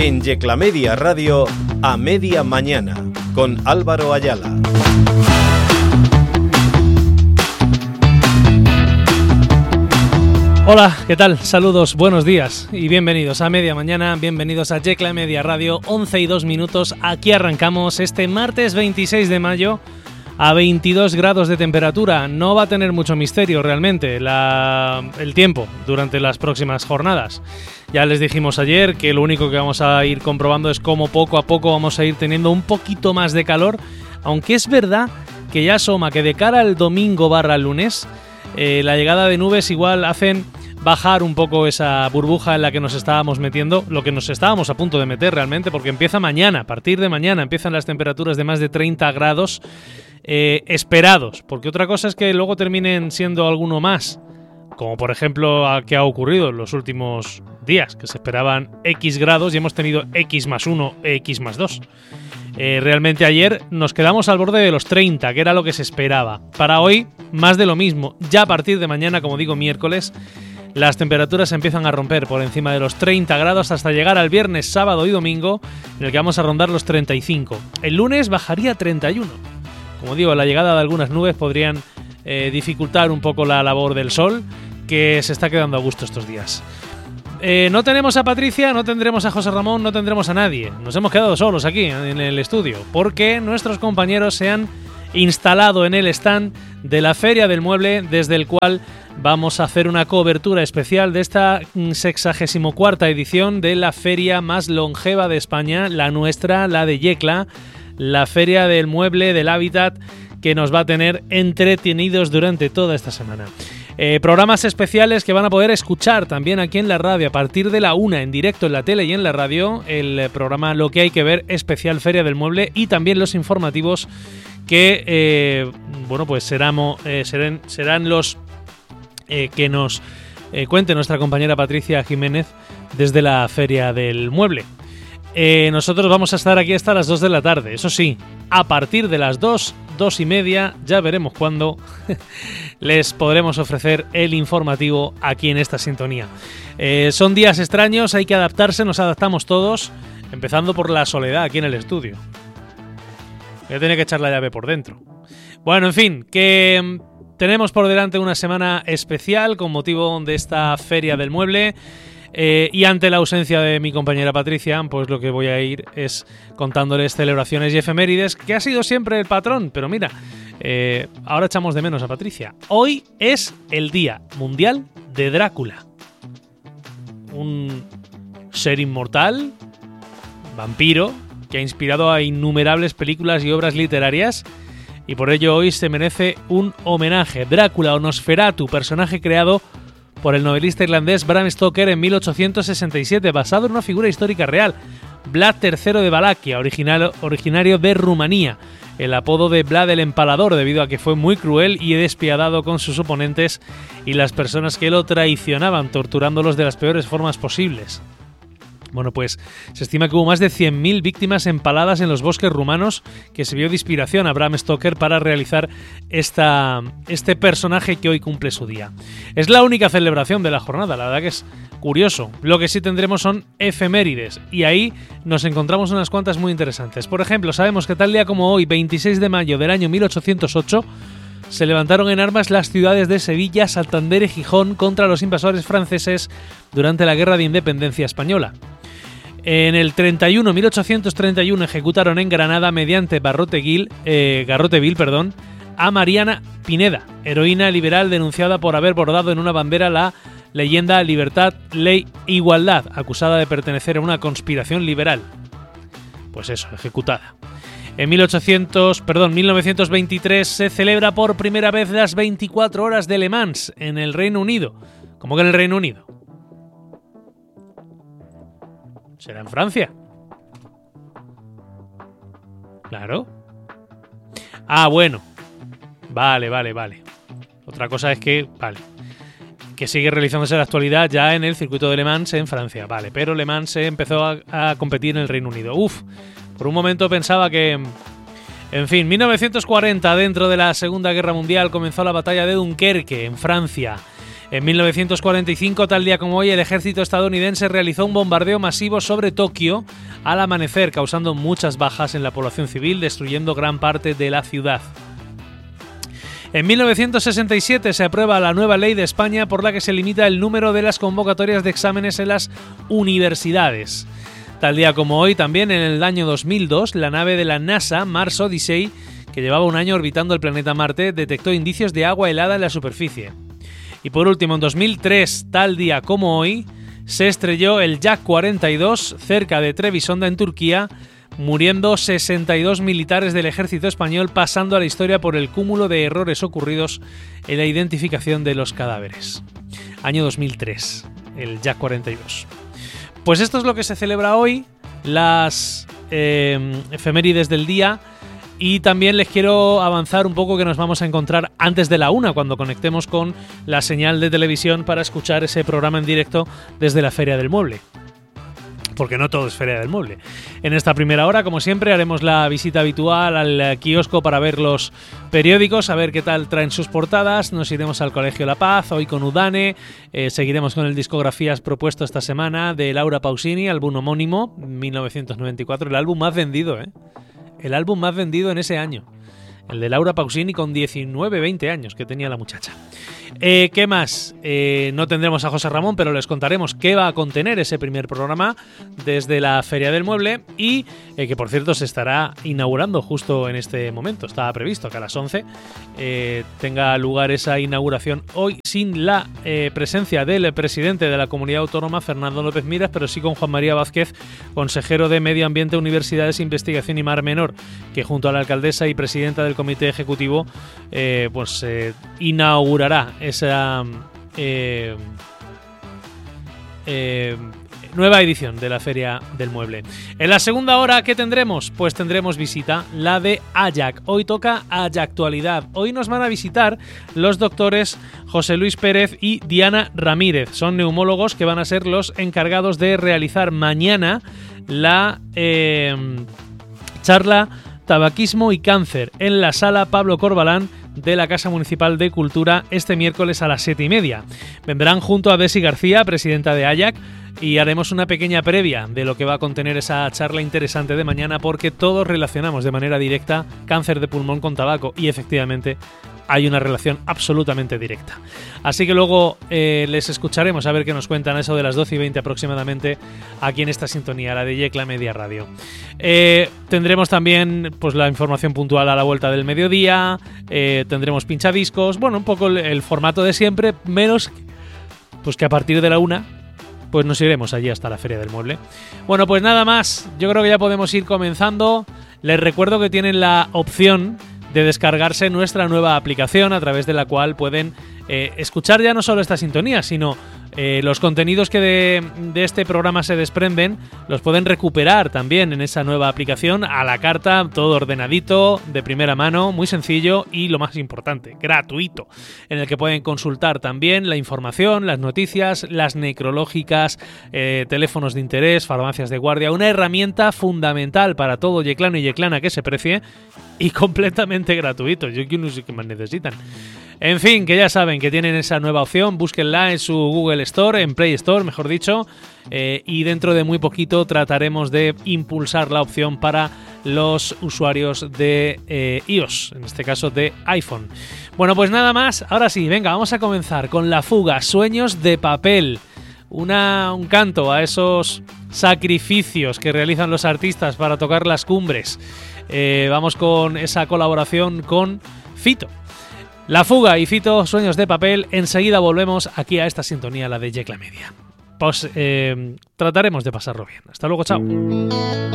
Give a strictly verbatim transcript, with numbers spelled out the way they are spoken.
En Yecla Media Radio, A Media Mañana, con Álvaro Ayala. Hola, ¿qué tal? Saludos, buenos días y bienvenidos a Media Mañana, bienvenidos a Yecla Media Radio, once y dos minutos. Aquí arrancamos este martes veintiséis de mayo a veintidós grados de temperatura. No va a tener mucho misterio realmente la, el tiempo durante las próximas jornadas. Ya les dijimos ayer que lo único que vamos a ir comprobando es cómo poco a poco vamos a ir teniendo un poquito más de calor, aunque es verdad que ya asoma que de cara al domingo barra lunes, eh, la llegada de nubes igual hacen bajar un poco esa burbuja en la que nos estábamos metiendo, lo que nos estábamos a punto de meter realmente, porque empieza mañana, a partir de mañana empiezan las temperaturas de más de treinta grados eh, esperados, porque otra cosa es que luego terminen siendo alguno más, como por ejemplo a que ha ocurrido en los últimos días, que se esperaban X grados y hemos tenido X más uno, X más dos. Eh, realmente ayer nos quedamos al borde de los treinta, que era lo que se esperaba. Para hoy, más de lo mismo. Ya a partir de mañana, como digo, miércoles, las temperaturas empiezan a romper por encima de los treinta grados hasta llegar al viernes, sábado y domingo, en el que vamos a rondar los treinta y cinco. El lunes bajaría a treinta y uno. Como digo, la llegada de algunas nubes podrían eh, dificultar un poco la labor del sol, que se está quedando a gusto estos días. Eh, no tenemos a Patricia, no tendremos a José Ramón, no tendremos a nadie. Nos hemos quedado solos aquí en el estudio, porque nuestros compañeros se han instalado en el stand de la Feria del Mueble, desde el cual vamos a hacer una cobertura especial de esta sexagésimo cuarta edición de la feria más longeva de España, la nuestra, la de Yecla, la Feria del Mueble del Hábitat, que nos va a tener entretenidos durante toda esta semana. Eh, programas especiales que van a poder escuchar también aquí en la radio a partir de la una, en directo en la tele y en la radio, el programa Lo que hay que ver, especial Feria del Mueble, y también los informativos que eh, bueno pues serán, eh, serán, serán los eh, que nos eh, cuente nuestra compañera Patricia Jiménez desde la Feria del Mueble. Eh, nosotros vamos a estar aquí hasta las dos de la tarde, eso sí, a partir de las dos, dos y media, ya veremos cuándo les podremos ofrecer el informativo aquí en esta sintonía. Eh, son días extraños, hay que adaptarse, nos adaptamos todos, empezando por la soledad aquí en el estudio. Voy a tener que echar la llave por dentro. Bueno, en fin, que tenemos por delante una semana especial con motivo de esta Feria del Mueble. Eh, y ante la ausencia de mi compañera Patricia, pues lo que voy a ir es contándoles celebraciones y efemérides, que ha sido siempre el patrón, pero mira, eh, ahora echamos de menos a Patricia. Hoy es el Día Mundial de Drácula. Un ser inmortal, vampiro, que ha inspirado a innumerables películas y obras literarias, y por ello hoy se merece un homenaje. Drácula o Nosferatu, personaje creado por el novelista irlandés Bram Stoker en mil ochocientos sesenta y siete, basado en una figura histórica real, Vlad tercero de Valaquia, original, originario de Rumanía, el apodo de Vlad el Empalador, debido a que fue muy cruel y despiadado con sus oponentes y las personas que lo traicionaban, torturándolos de las peores formas posibles. Bueno, pues se estima que hubo más de cien mil víctimas empaladas en los bosques rumanos, que sirvió de inspiración a Bram Stoker para realizar esta, este personaje que hoy cumple su día. Es la única celebración de la jornada, la verdad que es curioso. Lo que sí tendremos son efemérides, y ahí nos encontramos unas cuantas muy interesantes. Por ejemplo, sabemos que tal día como hoy, veintiséis de mayo del año mil ochocientos ocho, se levantaron en armas las ciudades de Sevilla, Santander y Gijón contra los invasores franceses durante la Guerra de Independencia Española. En el treinta y uno, mil ochocientos treinta y uno, ejecutaron en Granada mediante Garroteville, eh, Garroteville, perdón, a Mariana Pineda, heroína liberal denunciada por haber bordado en una bandera la leyenda Libertad, Ley, Igualdad, acusada de pertenecer a una conspiración liberal. Pues eso, ejecutada. En mil ochocientos, perdón, mil novecientos veintitrés se celebra por primera vez las veinticuatro horas de Le Mans en el Reino Unido. ¿Cómo que en el Reino Unido? ¿Será en Francia? Claro. Ah, bueno. Vale, vale, vale. Otra cosa es que, vale, que sigue realizándose en la actualidad ya en el circuito de Le Mans en Francia. Vale, pero Le Mans se empezó a, a competir en el Reino Unido. Uf, por un momento pensaba que... En fin, mil novecientos cuarenta, dentro de la Segunda Guerra Mundial, comenzó la batalla de Dunkerque, en Francia. En mil novecientos cuarenta y cinco, tal día como hoy, el ejército estadounidense realizó un bombardeo masivo sobre Tokio al amanecer, causando muchas bajas en la población civil, destruyendo gran parte de la ciudad. En mil novecientos sesenta y siete se aprueba la nueva ley de España por la que se limita el número de las convocatorias de exámenes en las universidades. Tal día como hoy, también en el año dos mil dos, la nave de la NASA, Mars Odyssey, que llevaba un año orbitando el planeta Marte, detectó indicios de agua helada en la superficie. Y por último, en dos mil tres, tal día como hoy, se estrelló el Yak cuarenta y dos cerca de Trebisonda, en Turquía, muriendo sesenta y dos militares del ejército español, pasando a la historia por el cúmulo de errores ocurridos en la identificación de los cadáveres. Año dos mil tres, el Yak cuarenta y dos. Pues esto es lo que se celebra hoy, las eh, efemérides del día. Y también les quiero avanzar un poco que nos vamos a encontrar antes de la una, cuando conectemos con la señal de televisión para escuchar ese programa en directo desde la Feria del Mueble. Porque no todo es Feria del Mueble. En esta primera hora, como siempre, haremos la visita habitual al kiosco para ver los periódicos, a ver qué tal traen sus portadas. Nos iremos al Colegio La Paz, hoy con Udane. Eh, seguiremos con el discografías propuesto esta semana de Laura Pausini, álbum homónimo, mil novecientos noventa y cuatro, el álbum más vendido, ¿eh? El álbum más vendido en ese año. El de Laura Pausini con diecinueve, veinte años que tenía la muchacha. Eh, ¿Qué más? Eh, no tendremos a José Ramón, pero les contaremos qué va a contener ese primer programa desde la Feria del Mueble y eh, que, por cierto, se estará inaugurando justo en este momento. Estaba previsto que a las once eh, tenga lugar esa inauguración hoy sin la eh, presencia del presidente de la Comunidad Autónoma, Fernando López Miras, pero sí con Juan María Vázquez, consejero de Medio Ambiente, Universidades, Investigación y Mar Menor, que junto a la alcaldesa y presidenta del Comité Ejecutivo eh, pues eh, inaugurará esa eh, eh, nueva edición de la Feria del Mueble. En la segunda hora, ¿qué tendremos? Pues tendremos visita, la de Ayac. Hoy toca Ayactualidad. Hoy nos van a visitar los doctores José Luis Pérez y Diana Ramírez. Son neumólogos que van a ser los encargados de realizar mañana la eh, charla Tabaquismo y Cáncer en la sala Pablo Corbalán de la Casa Municipal de Cultura este miércoles a las siete y media. Vendrán junto a Desi García, presidenta de Ayac, y haremos una pequeña previa de lo que va a contener esa charla interesante de mañana, porque todos relacionamos de manera directa cáncer de pulmón con tabaco y efectivamente hay una relación absolutamente directa. Así que luego eh, les escucharemos a ver qué nos cuentan a eso de las doce y veinte aproximadamente aquí en esta sintonía, la de Yecla Media Radio. Eh, tendremos también pues la información puntual a la vuelta del mediodía, eh, tendremos pinchadiscos, bueno, un poco el, el formato de siempre, menos pues que a partir de la una pues nos iremos allí hasta la Feria del Mueble. Bueno, pues nada más, yo creo que ya podemos ir comenzando. Les recuerdo que tienen la opción de descargarse nuestra nueva aplicación, a través de la cual pueden eh, escuchar ya no solo esta sintonía, sino eh, los contenidos que de, de este programa se desprenden, los pueden recuperar también en esa nueva aplicación, a la carta, todo ordenadito, de primera mano, muy sencillo y, lo más importante, gratuito, en el que pueden consultar también la información, las noticias, las necrológicas, eh, teléfonos de interés, farmacias de guardia, una herramienta fundamental para todo yeclano y yeclana que se precie y completamente gratuito. Yo no sé qué más necesitan. En fin, que ya saben que tienen esa nueva opción, búsquenla en su Google Store, en Play Store, mejor dicho, eh, y dentro de muy poquito trataremos de impulsar la opción para los usuarios de eh, iOS, en este caso de iPhone. Bueno, pues nada más, ahora sí, venga, vamos a comenzar con La Fuga, Sueños de Papel, una, un canto a esos sacrificios que realizan los artistas para tocar las cumbres. Eh, vamos con esa colaboración con Fito. La Fuga y Fito, Sueños de Papel. Enseguida volvemos aquí a esta sintonía, la de Yecla Media. Pues eh, trataremos de pasarlo bien. Hasta luego, chao.